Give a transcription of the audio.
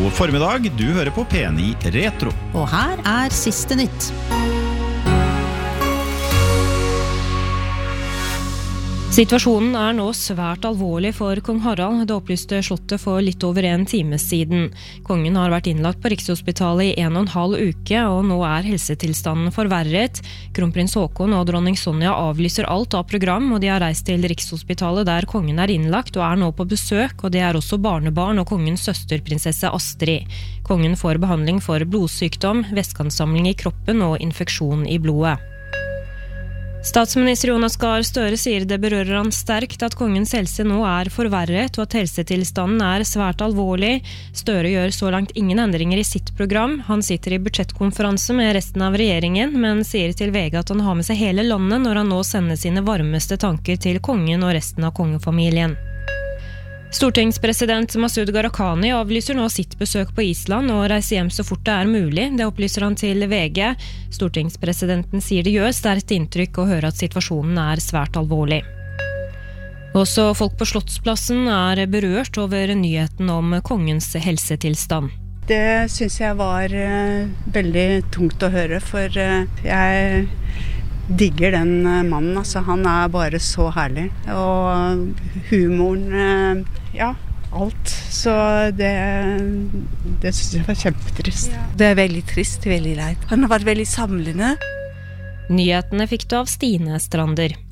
God formiddag, du hører på P9 Retro. Og her siste nytt. Situasjonen nå svært alvorlig for kong Harald. Det opplyste slottet for litt over en time siden. Kongen har vært innlagt på Rikshospitalet i 1,5 uke, og nå helsetilstanden forverret. Kronprins Haakon og dronning Sonja avlyser alt av program, og de har reist til Rikshospitalet der kongen innlagt og nå på besøk, og det også barnebarn og kongens søsterprinsesse Astrid. Kongen får behandling for blodsykdom, væskeansamling i kroppen og infeksjon i blodet. Statsminister Jonas Gahr Støre sier det berører han sterkt at kongens helse nå forverret og at helsetilstanden svært alvorlig. Støre gjør så langt ingen endringer i sitt program. Han sitter i budsjettkonferanse med resten av regjeringen, men sier til VG at han har med seg hele landet når han nå sender sine varmeste tanker til kongen og resten av kongefamilien. Stortingspresident Masud Gharahkhani avlyser nå sitt besøk på Island og reiser hjem så fort det mulig. Det opplyser han til VG. Stortingspresidenten sier det gjør sterkt inntrykk å høre at situasjonen svært alvorlig. Også folk på Slottsplassen berørt over nyheten om kongens helsetilstand. Det synes jeg var veldig tungt å høre, for jeg digger den mannen, altså. Han bare så herlig, og humoren, ja, alt. Så det synes jeg var kjempetrist. Ja. Det veldig trist, veldig leit. Han har vært veldig samlende. Nyhetene fikk du av Stine Strander.